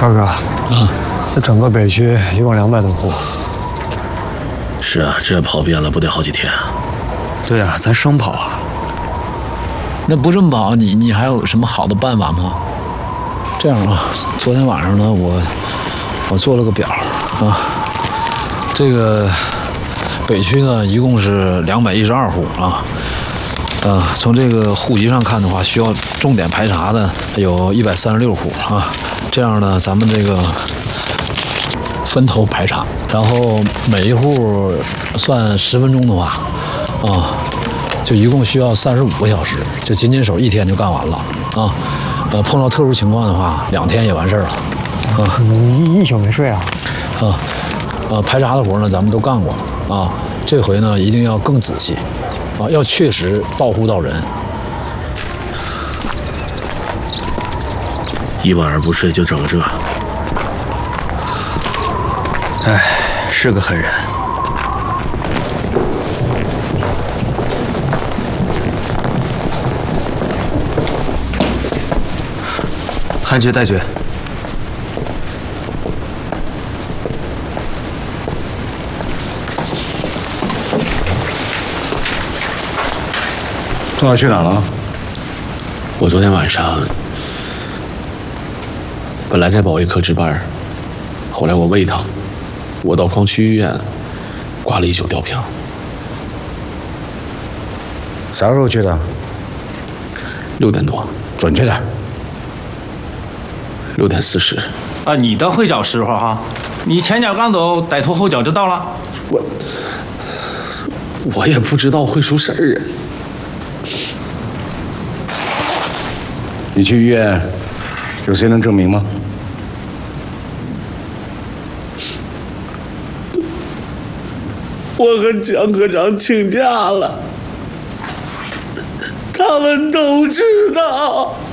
超哥啊，这整个北区一共200多户。 是啊，这跑遍了不得好几天啊。 对啊，咱生跑啊。 那不这么跑，你还有什么好的办法吗？这样啊，昨天晚上呢，我做了个表啊，这个北区呢一共是212户啊。从这个户籍上看的话，需要重点排查的有136户啊。这样呢，咱们这个分头排查，然后每一户算10分钟的话，就一共需要35个小时，就仅仅手1天就干完了啊。碰到特殊情况的话，2天也完事儿了啊。 你一宿没睡啊？ 排查的活呢，咱们都干过啊。这回呢，一定要更仔细。要确实到户到人。 一晚上不睡就整个这， 哎，是个狠人。汉爵带决。 正好去哪儿了？ 我昨天晚上本来在保卫科值班，后来我胃疼，我到矿区医院挂了1宿吊瓶。 啥时候去的 ？6点多， 准确点。 6点40。 啊，你的会找时候哈，你前脚刚走，歹徒后脚就到了。 我也不知道会出事儿啊。 你去医院，有谁能证明吗？ 我和江科长请假了，他们都知道。